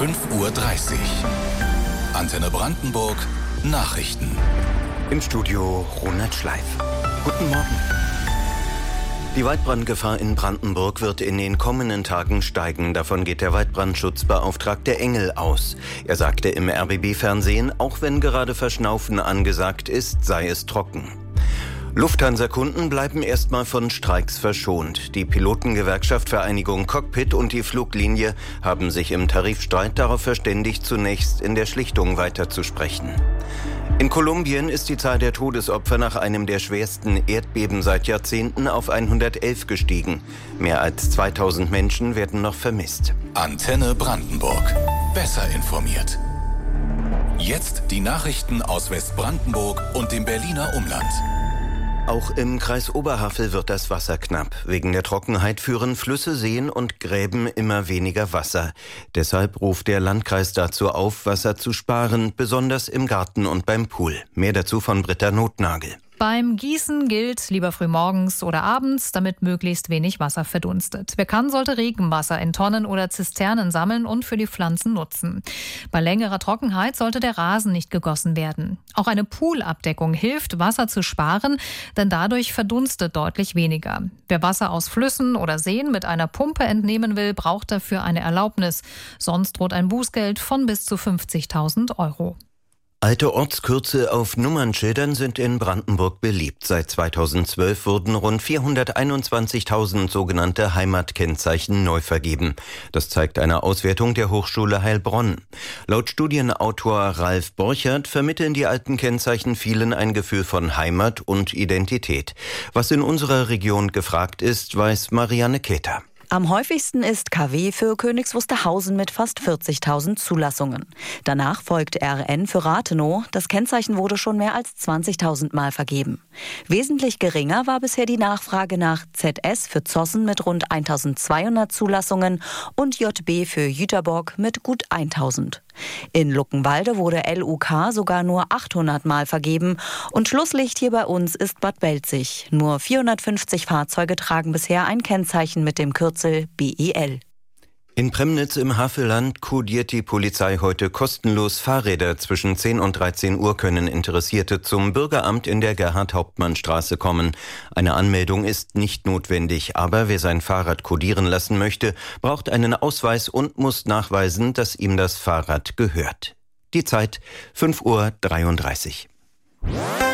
5:30 Uhr. Antenne Brandenburg Nachrichten. Im Studio Ronald Schleif. Guten Morgen. Die Waldbrandgefahr in Brandenburg wird in den kommenden Tagen steigen. Davon geht der Waldbrandschutzbeauftragte Engel aus. Er sagte im RBB-Fernsehen, auch wenn gerade Verschnaufen angesagt ist, sei es trocken. Lufthansa-Kunden bleiben erstmal von Streiks verschont. Die Pilotengewerkschaft Vereinigung Cockpit und die Fluglinie haben sich im Tarifstreit darauf verständigt, zunächst in der Schlichtung weiterzusprechen. In Kolumbien ist die Zahl der Todesopfer nach einem der schwersten Erdbeben seit Jahrzehnten auf 111 gestiegen. Mehr als 2000 Menschen werden noch vermisst. Antenne Brandenburg. Besser informiert. Jetzt die Nachrichten aus Westbrandenburg und dem Berliner Umland. Auch im Kreis Oberhavel wird das Wasser knapp. Wegen der Trockenheit führen Flüsse, Seen und Gräben immer weniger Wasser. Deshalb ruft der Landkreis dazu auf, Wasser zu sparen, besonders im Garten und beim Pool. Mehr dazu von Britta Nothnagel. Beim Gießen gilt lieber frühmorgens oder abends, damit möglichst wenig Wasser verdunstet. Wer kann, sollte Regenwasser in Tonnen oder Zisternen sammeln und für die Pflanzen nutzen. Bei längerer Trockenheit sollte der Rasen nicht gegossen werden. Auch eine Poolabdeckung hilft, Wasser zu sparen, denn dadurch verdunstet deutlich weniger. Wer Wasser aus Flüssen oder Seen mit einer Pumpe entnehmen will, braucht dafür eine Erlaubnis. Sonst droht ein Bußgeld von bis zu 50.000 Euro. Alte Ortskürze auf Nummernschildern sind in Brandenburg beliebt. Seit 2012 wurden rund 421.000 sogenannte Heimatkennzeichen neu vergeben. Das zeigt eine Auswertung der Hochschule Heilbronn. Laut Studienautor Ralf Borchert vermitteln die alten Kennzeichen vielen ein Gefühl von Heimat und Identität. Was in unserer Region gefragt ist, weiß Marianne Keter. Am häufigsten ist KW für Königs Wusterhausen mit fast 40.000 Zulassungen. Danach folgt RN für Rathenow. Das Kennzeichen wurde schon mehr als 20.000 Mal vergeben. Wesentlich geringer war bisher die Nachfrage nach ZS für Zossen mit rund 1.200 Zulassungen und JB für Jüterbock mit gut 1.000. In Luckenwalde wurde LUK sogar nur 800 Mal vergeben und Schlusslicht hier bei uns ist Bad Belzig. Nur 450 Fahrzeuge tragen bisher ein Kennzeichen mit dem Kürzel BEL. In Premnitz im Havelland kodiert die Polizei heute kostenlos Fahrräder. Zwischen 10 und 13 Uhr können Interessierte zum Bürgeramt in der Gerhard-Hauptmann-Straße kommen. Eine Anmeldung ist nicht notwendig, aber wer sein Fahrrad kodieren lassen möchte, braucht einen Ausweis und muss nachweisen, dass ihm das Fahrrad gehört. Die Zeit 5:33 Uhr.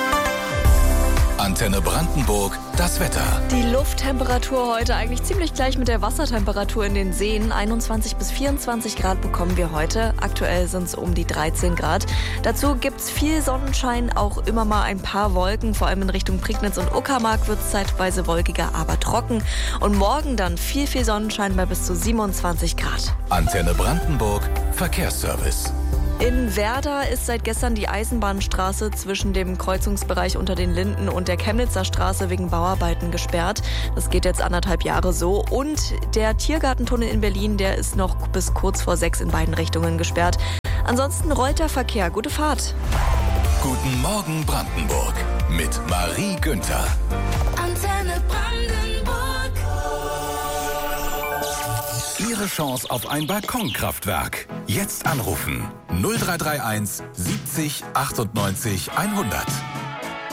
Antenne Brandenburg, das Wetter. Die Lufttemperatur heute eigentlich ziemlich gleich mit der Wassertemperatur in den Seen. 21 bis 24 Grad bekommen wir heute. Aktuell sind es um die 13 Grad. Dazu gibt es viel Sonnenschein, auch immer mal ein paar Wolken. Vor allem in Richtung Prignitz und Uckermark wird es zeitweise wolkiger, aber trocken. Und morgen dann viel Sonnenschein bei bis zu 27 Grad. Antenne Brandenburg, Verkehrsservice. In Werder ist seit gestern die Eisenbahnstraße zwischen dem Kreuzungsbereich unter den Linden und der Chemnitzer Straße wegen Bauarbeiten gesperrt. Das geht jetzt 1,5 Jahre so. Und der Tiergartentunnel in Berlin, der ist noch bis kurz vor 6 in beiden Richtungen gesperrt. Ansonsten rollt der Verkehr. Gute Fahrt. Guten Morgen Brandenburg mit Marie Günther. Antenne Brandenburg. Ihre Chance auf ein Balkonkraftwerk. Jetzt anrufen 0331 70 98 100.